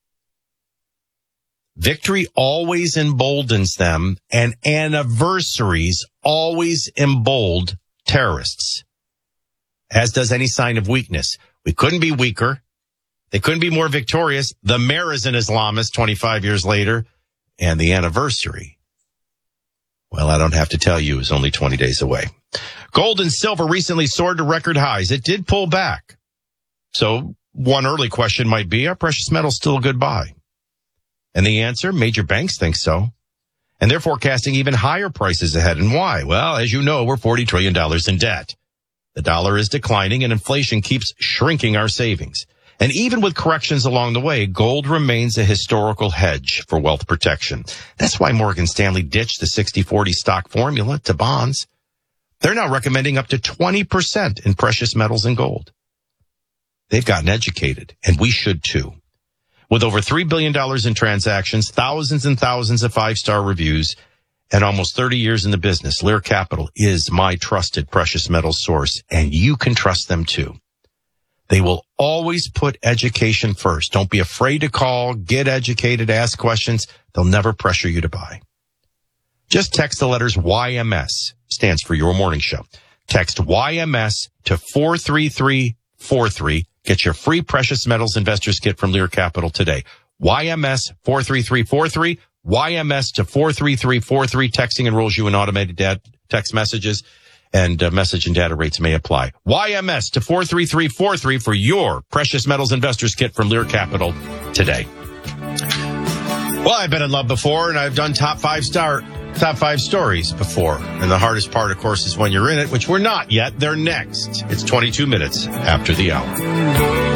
Victory always emboldens them, and anniversaries always embolden terrorists, as does any sign of weakness. We couldn't be weaker. They couldn't be more victorious. The mayor is an Islamist twenty-five years later, and the anniversary, well, I don't have to tell you, is only twenty days away. Gold and silver recently soared to record highs. It did pull back. So one early question might be, are precious metals still a good buy? And the answer, major banks think so. And they're forecasting even higher prices ahead. And why? Well, as you know, we're forty trillion dollars in debt. The dollar is declining and inflation keeps shrinking our savings. And even with corrections along the way, gold remains a historical hedge for wealth protection. That's why Morgan Stanley ditched the sixty forty stock formula to bonds. They're now recommending up to twenty percent in precious metals and gold. They've gotten educated, and we should too. With over three billion dollars in transactions, thousands and thousands of five-star reviews, and almost thirty years in the business, Lear Capital is my trusted precious metals source, and you can trust them too. They will always put education first. Don't be afraid to call, get educated, ask questions. They'll never pressure you to buy. Just text the letters Y M S, stands for Your Morning Show. Text Y M S to four three three four three. Get your free precious metals investors kit from Lear Capital today. Y M S four three three four three. Y M S to four three three four three. Texting enrolls you in automated data text messages, and uh, message and data rates may apply. Y M S to four three three four three for your precious metals investors kit from Lear Capital today. Well, I've been in love before, and I've done top five star, top five stories before. And the hardest part, of course, is when you're in it, which we're not yet. They're next. It's twenty-two minutes after the hour.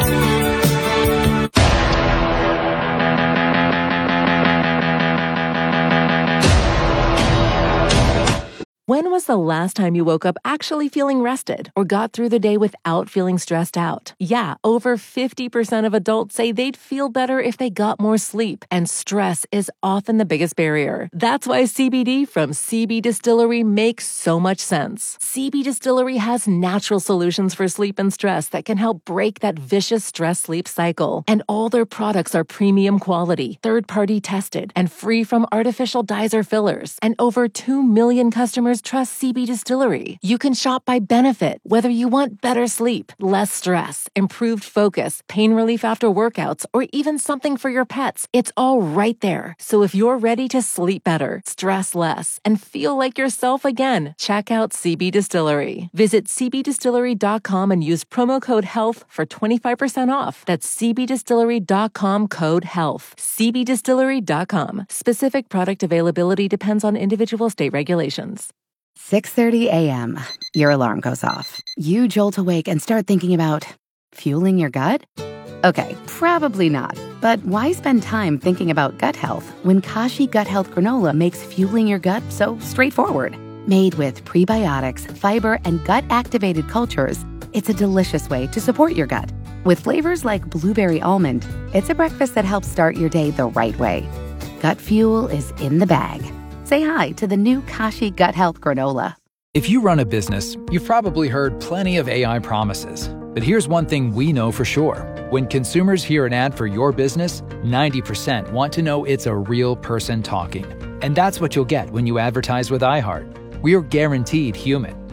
When was the last time you woke up actually feeling rested or got through the day without feeling stressed out? Yeah, over fifty percent of adults say they'd feel better if they got more sleep, and stress is often the biggest barrier. That's why C B D from C B Distillery makes so much sense. C B Distillery has natural solutions for sleep and stress that can help break that vicious stress-sleep cycle. And all their products are premium quality, third-party tested, and free from artificial dyes or fillers. And over two million customers trust C B Distillery. You can shop by benefit, whether you want better sleep, less stress, improved focus, pain relief after workouts, or even something for your pets. It's all right there. So if you're ready to sleep better, stress less, and feel like yourself again, check out C B Distillery. Visit c b distillery dot com and use promo code HEALTH for twenty-five percent off. That's c b distillery dot com code HEALTH. c b distillery dot com. Specific product availability depends on individual state regulations. six thirty a.m. Your alarm goes off. You jolt awake and start thinking about fueling your gut? Okay, probably not. But why spend time thinking about gut health when Kashi Gut Health Granola makes fueling your gut so straightforward? Made with prebiotics, fiber, and gut-activated cultures, it's a delicious way to support your gut. With flavors like blueberry almond, it's a breakfast that helps start your day the right way. Gut fuel is in the bag. Say hi to the new Kashi Gut Health Granola. If you run a business, you've probably heard plenty of A I promises. But here's one thing we know for sure. When consumers hear an ad for your business, ninety percent want to know it's a real person talking. And that's what you'll get when you advertise with iHeart. We're guaranteed human.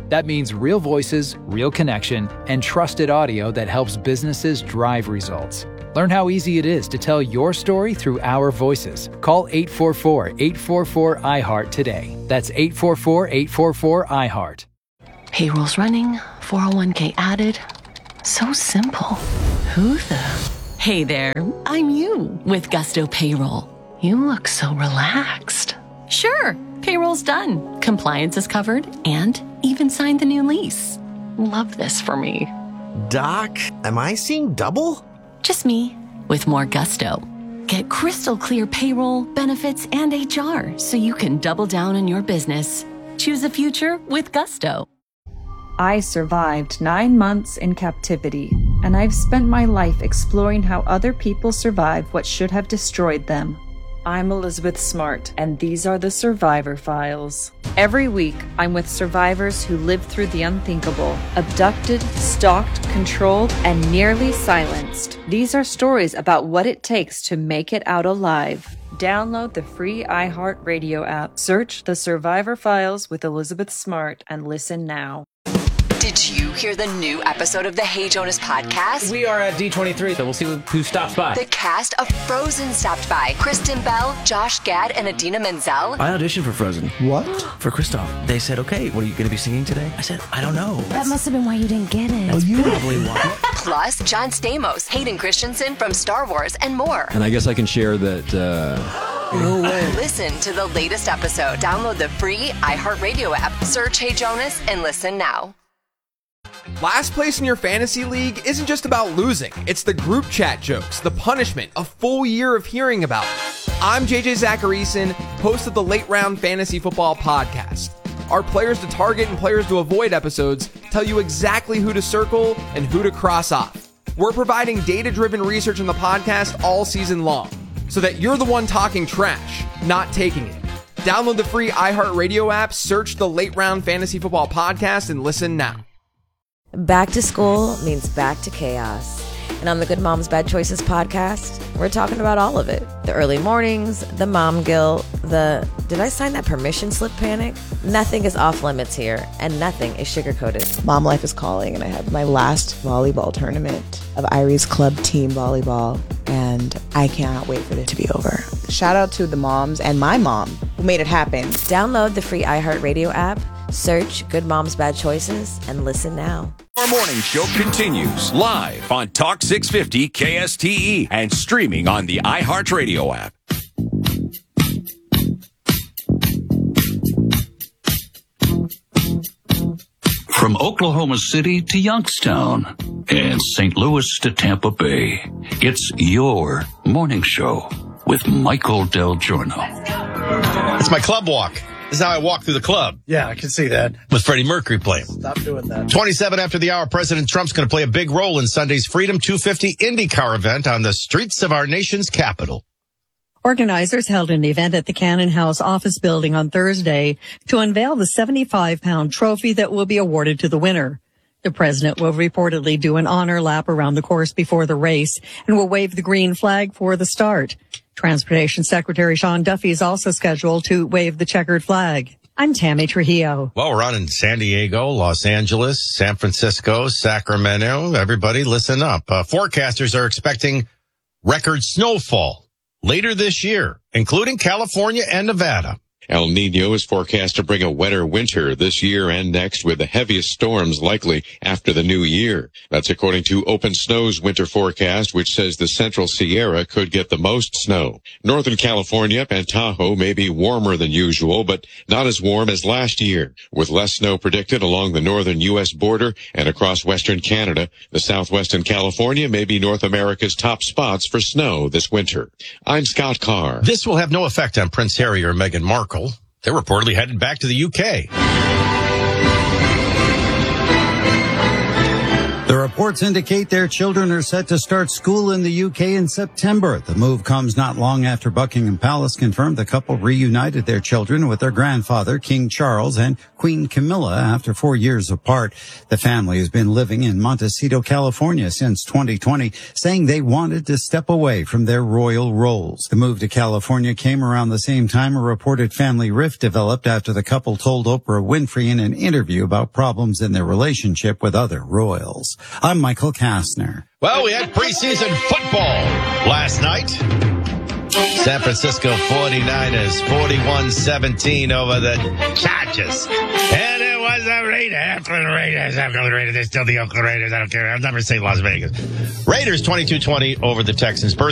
That means real voices, real connection, and trusted audio that helps businesses drive results. Learn how easy it is to tell your story through our voices. Call eight four four, eight four four, I heart today. That's eight four four, eight four four, I heart. Payroll's running, four oh one k added. So simple. Who the? Hey there, I'm you with Gusto Payroll. You look so relaxed. Sure, payroll's done. Compliance is covered and even signed the new lease. Love this for me. Doc, am I seeing double? Just me with more gusto. Get crystal clear payroll, benefits, and H R so you can double down on your business. Choose a future with Gusto. I survived nine months in captivity, and I've spent my life exploring how other people survived what should have destroyed them. I'm Elizabeth Smart, and these are the Survivor Files. Every week, I'm with survivors who lived through the unthinkable, abducted, stalked, controlled, and nearly silenced. These are stories about what it takes to make it out alive. Download the free iHeartRadio app, search The Survivor Files with Elizabeth Smart, and listen now. Did you hear the new episode of the Hey Jonas podcast? We are at D twenty-three, so we'll see who stops by. The cast of Frozen stopped by. Kristen Bell, Josh Gad, and Adina Menzel. I auditioned for Frozen. What? For Kristoff. They said, okay, what are you going to be singing today? I said, I don't know. That must have been why you didn't get it. That's you probably why. Plus, John Stamos, Hayden Christensen from Star Wars, and more. And I guess I can share that, uh... No way. Listen to the latest episode. Download the free iHeartRadio app. Search Hey Jonas and listen now. Last place in your fantasy league isn't just about losing. It's the group chat jokes, the punishment, a full year of hearing about it. I'm J J Zacharyson, host of the Late Round Fantasy Football Podcast. Our players to target and players to avoid episodes tell you exactly who to circle and who to cross off. We're providing data-driven research in the podcast all season long, so that you're the one talking trash, not taking it. Download the free iHeartRadio app, search the Late Round Fantasy Football Podcast, and listen now. Back to school means back to chaos. And on the Good Moms Bad Choices podcast, we're talking about all of it. The early mornings, the mom guilt, the did I sign that permission slip panic? Nothing is off limits here, and nothing is sugar-coated. Mom life is calling, and I have my last volleyball tournament of Irie's Club Team Volleyball, and I cannot wait for it to be over. Shout out to the moms and my mom who made it happen. Download the free iHeartRadio app, search Good Moms Bad Choices, and listen now. Our morning show continues live on Talk six fifty K S T E and streaming on the iHeartRadio app. From Oklahoma City to Youngstown and Saint Louis to Tampa Bay, it's your morning show with Michael Del Giorno. It's my club walk. This is how I walk through the club. Yeah, I can see that. With Freddie Mercury playing. Stop doing that. twenty-seven after the hour, President Trump's going to play a big role in Sunday's Freedom two fifty IndyCar event on the streets of our nation's capital. Organizers held an event at the Cannon House office building on Thursday to unveil the seventy-five pound trophy that will be awarded to the winner. The president will reportedly do an honor lap around the course before the race and will wave the green flag for the start. Transportation Secretary Sean Duffy is also scheduled to wave the checkered flag. I'm Tammy Trujillo. Well, we're on in San Diego, Los Angeles, San Francisco, Sacramento. Everybody listen up. Uh, forecasters are expecting record snowfall later this year, including California and Nevada. El Nino is forecast to bring a wetter winter this year and next, with the heaviest storms likely after the new year. That's according to Open Snow's winter forecast, which says the Central Sierra could get the most snow. Northern California and Tahoe may be warmer than usual, but not as warm as last year. With less snow predicted along the northern U S border and across western Canada, the Southwest and California may be North America's top spots for snow this winter. I'm Scott Carr. This will have no effect on Prince Harry or Meghan Markle. They're reportedly headed back to the U K. The reports indicate their children are set to start school in the U K in September. The move comes not long after Buckingham Palace confirmed the couple reunited their children with their grandfather, King Charles, and Queen Camilla after four years apart. The family has been living in Montecito, California since twenty twenty, saying they wanted to step away from their royal roles. The move to California came around the same time a reported family rift developed after the couple told Oprah Winfrey in an interview about problems in their relationship with other royals. I'm Michael Kastner. Well, we had preseason football last night. San Francisco forty-niners, forty-one seventeen over the Chargers. And it was the Raiders. After the Raiders, after the Raiders, they're still the Oakland Raiders. I don't care. I've never seen Las Vegas. Raiders twenty-two twenty over the Texans.